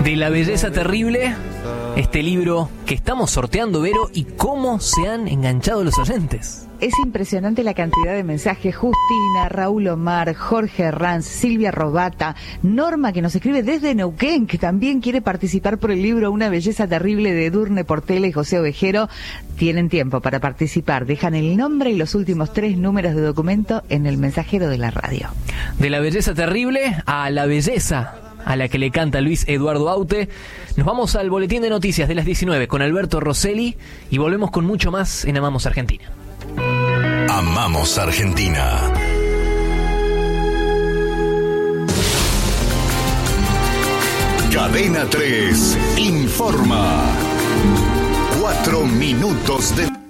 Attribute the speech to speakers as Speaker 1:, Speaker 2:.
Speaker 1: De la belleza terrible, este libro que estamos sorteando, Vero, y cómo se han enganchado los oyentes.
Speaker 2: Es impresionante la cantidad de mensajes. Justina, Raúl Omar, Jorge Herranz, Silvia Robata, Norma, que nos escribe desde Neuquén, que también quiere participar por el libro Una belleza terrible de Edurne Portela y José Ovejero. Tienen tiempo para participar. Dejan el nombre y los últimos 3 números de documento en el mensajero de la radio.
Speaker 1: De la belleza terrible a la belleza a la que le canta Luis Eduardo Aute. Nos vamos al boletín de noticias de las 19 con Alberto Rosselli y volvemos con mucho más en Amamos Argentina.
Speaker 3: Amamos Argentina. Cadena 3 informa. 4 minutos de...